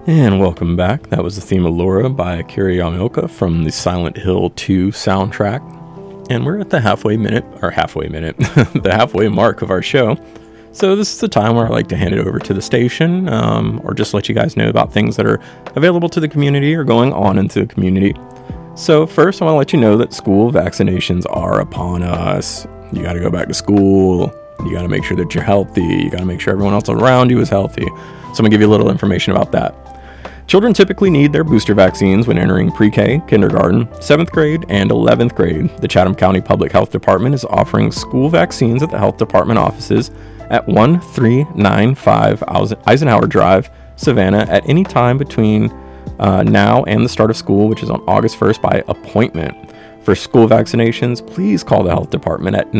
And welcome back. That was the theme of Laura by Akira Yamaoka from the Silent Hill 2 soundtrack. And we're at the halfway the halfway mark of our show. So this is the time where I like to hand it over to the station, or just let you guys know about things that are available to the community or going on into the community. So first, I want to let you know that school vaccinations are upon us. You got to go back to school. You got to make sure that you're healthy. You got to make sure everyone else around you is healthy. So I'm going to give you a little information about that. Children typically need their booster vaccines when entering pre-K, kindergarten, 7th grade, and 11th grade. The Chatham County Public Health Department is offering school vaccines at the health department offices at 1395 Eisenhower Drive, Savannah, at any time between now and the start of school, which is on August 1st, by appointment. For school vaccinations, please call the health department at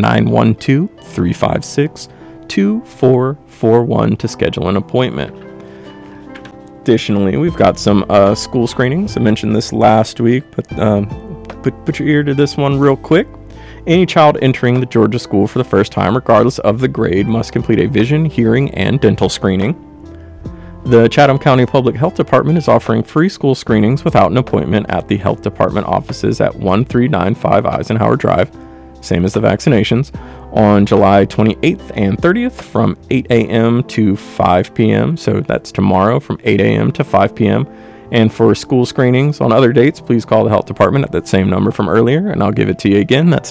912-356-2441 to schedule an appointment. Additionally, we've got some school screenings. I mentioned this last week, but put your ear to this one real quick. Any child entering the Georgia school for the first time, regardless of the grade, must complete a vision, hearing, and dental screening. The Chatham County Public Health Department is offering free school screenings without an appointment at the health department offices at 1395 Eisenhower Drive, same as the vaccinations, on July 28th and 30th from 8 a.m. to 5 p.m. So that's tomorrow from 8 a.m. to 5 p.m. And for school screenings on other dates, please call the health department at that same number from earlier, and I'll give it to you again. That's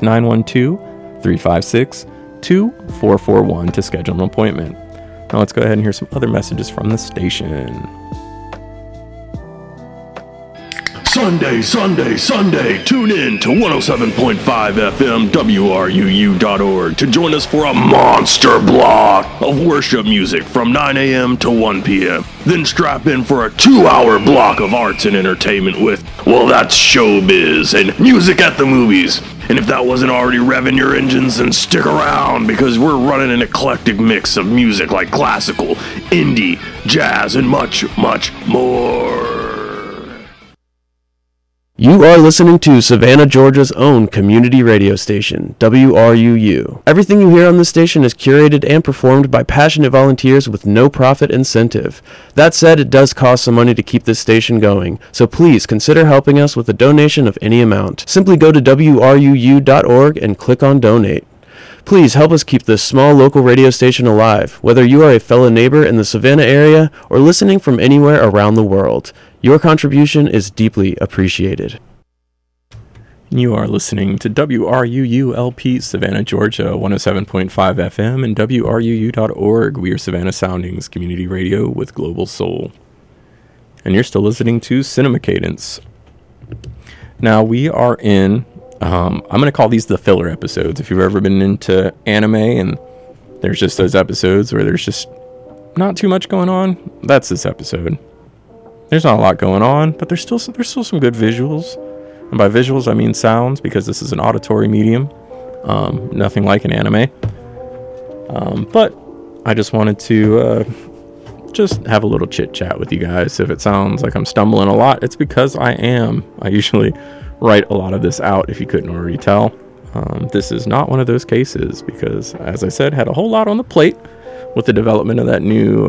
912-356-2441 to schedule an appointment. Now let's go ahead and hear some other messages from the station. Sunday, tune in to 107.5 FM WRUU.org to join us for a monster block of worship music from 9 a.m. to 1 p.m. Then strap in for a 2-hour block of arts and entertainment with, well, that's showbiz and music at the movies. And if that wasn't already revving your engines, then stick around, because we're running an eclectic mix of music like classical, indie, jazz, and much, much more. You are listening to Savannah, Georgia's own community radio station, WRUU. Everything you hear on this station is curated and performed by passionate volunteers with no profit incentive. That said, it does cost some money to keep this station going, so please consider helping us with a donation of any amount. Simply go to WRUU.org and click on Donate. Please help us keep this small local radio station alive, whether you are a fellow neighbor in the Savannah area or listening from anywhere around the world. Your contribution is deeply appreciated. You are listening to WRUU-LP Savannah, Georgia, 107.5 FM, and WRUU.org. We are Savannah Soundings Community Radio with Global Soul. And you're still listening to Cinema Cadence. Now, we are in, I'm going to call these the filler episodes. If you've ever been into anime and there's just those episodes where there's just not too much going on, that's this episode. There's not a lot going on, but there's still some good visuals. And by visuals, I mean sounds, because this is an auditory medium. Nothing like an anime. But I just wanted to just have a little chit-chat with you guys. If it sounds like I'm stumbling a lot, it's because I am. I usually write a lot of this out, if you couldn't already tell. This is not one of those cases, because, as I said, had a whole lot on the plate with the development of that new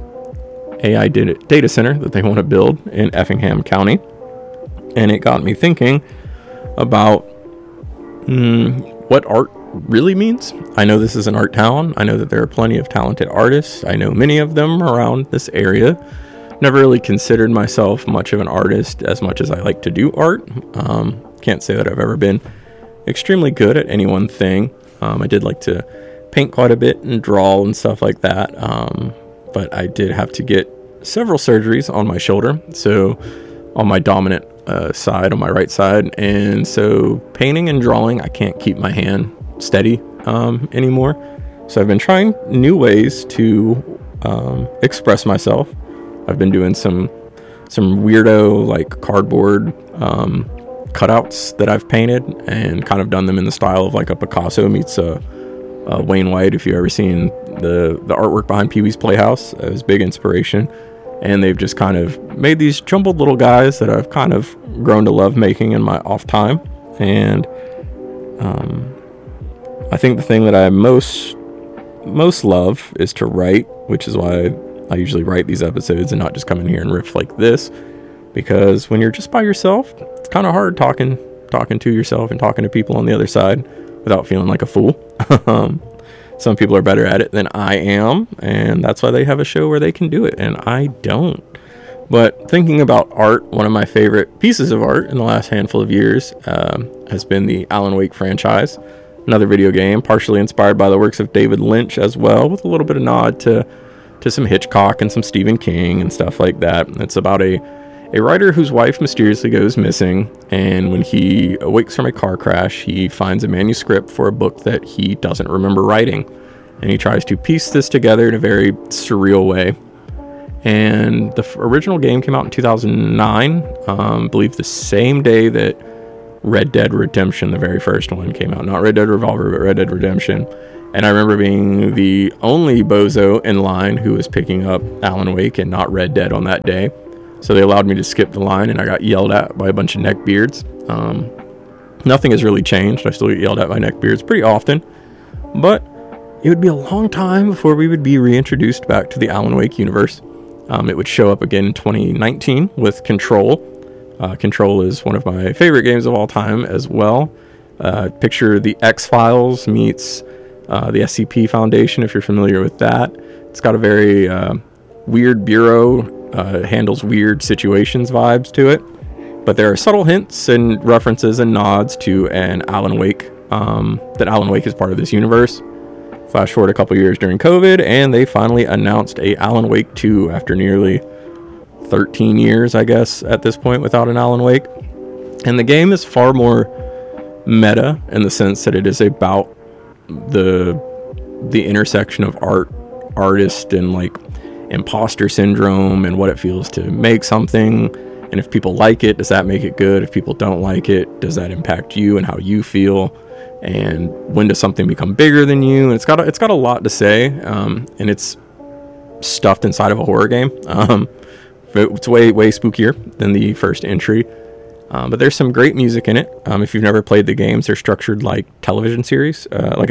AI data center that they want to build in Effingham County. And it got me thinking about what art really means. I know this is an art town. I know that there are plenty of talented artists. I know many of them around this area. Never really considered myself much of an artist as much as I like to do art. Can't say that I've ever been extremely good at any one thing. I did like to paint quite a bit and draw and stuff like that. But I did have to get several surgeries on my shoulder, so on my dominant side, on my right side, and so painting and drawing, I can't keep my hand steady anymore. So I've been trying new ways to express myself. I've been doing some weirdo, like, cardboard cutouts that I've painted, and kind of done them in the style of like a Picasso meets Wayne White. If you've ever seen the artwork behind Pee-wee's Playhouse, it was big inspiration. And they've just kind of made these jumbled little guys that I've kind of grown to love making in my off time. And I think the thing that I most love is to write, which is why I usually write these episodes and not just come in here and riff like this, because when you're just by yourself, it's kind of hard talking to yourself and talking to people on the other side without feeling like a fool. Some people are better at it than I am, and that's why they have a show where they can do it, and I don't. But thinking about art, one of my favorite pieces of art in the last handful of years has been the Alan Wake franchise, another video game partially inspired by the works of David Lynch as well, with a little bit of nod to some Hitchcock and some Stephen King and stuff like that. It's about a writer whose wife mysteriously goes missing, and when he awakes from a car crash, he finds a manuscript for a book that he doesn't remember writing, and he tries to piece this together in a very surreal way. And the original game came out in 2009, I believe the same day that Red Dead Redemption, the very first one, came out. Not Red Dead Revolver, but Red Dead Redemption. And I remember being the only bozo in line who was picking up Alan Wake and not Red Dead on that day. So they allowed me to skip the line, and I got yelled at by a bunch of neckbeards. Nothing has really changed. I still get yelled at by neckbeards pretty often. But it would be a long time before we would be reintroduced back to the Alan Wake universe. It would show up again in 2019 with Control. Control is one of my favorite games of all time as well. Picture the X-Files meets the SCP Foundation, if you're familiar with that. It's got a very weird bureau, handles weird situations vibes to it. But there are subtle hints and references and nods to an Alan Wake, that Alan Wake is part of this universe. Flash forward a couple years during COVID, and they finally announced a Alan Wake 2 after nearly 13 years, I guess, at this point, without an Alan Wake. And the game is far more meta in the sense that it is about the intersection of artist, and like imposter syndrome, and what it feels to make something. And if people like it, does that make it good? If people don't like it, does that impact you and how you feel? And when does something become bigger than you? And it's got a lot to say, and it's stuffed inside of a horror game. It's way spookier than the first entry, but there's some great music in it. If you've never played the games, they're structured like a television series.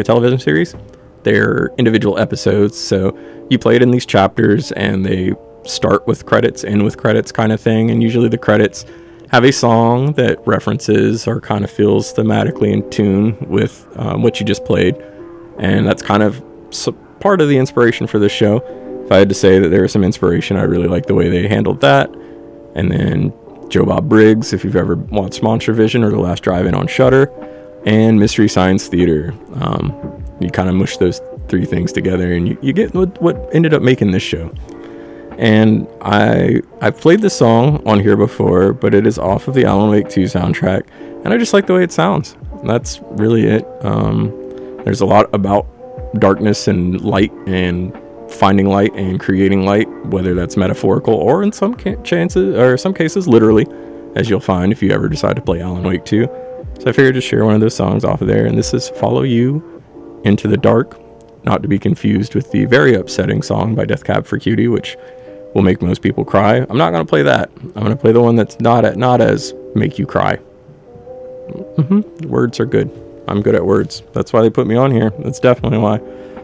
They're individual episodes, so you play it in these chapters, and they start with credits, end with credits kind of thing, and usually the credits have a song that references or kind of feels thematically in tune with what you just played. And that's kind of part of the inspiration for this show. If I had to say that there was some inspiration, I really like the way they handled that. And then Joe Bob Briggs, if you've ever watched Monster Vision or The Last Drive-In on Shudder, and Mystery Science Theater. You kind of mush those three things together, and you get what ended up making this show. And I've played this song on here before, but it is off of the Alan Wake 2 soundtrack, and I just like the way it sounds. That's really it. There's a lot about darkness and light, and finding light and creating light, whether that's metaphorical or in some cases literally, as you'll find if you ever decide to play Alan Wake 2. So I figured to share one of those songs off of there, and this is Follow You Into the Dark, not to be confused with the very upsetting song by Death Cab for Cutie, which will make most people cry. I'm not going to play that. I'm going to play the one that's not as make you cry. Words are good. I'm good at words. That's why they put me on here. That's definitely why.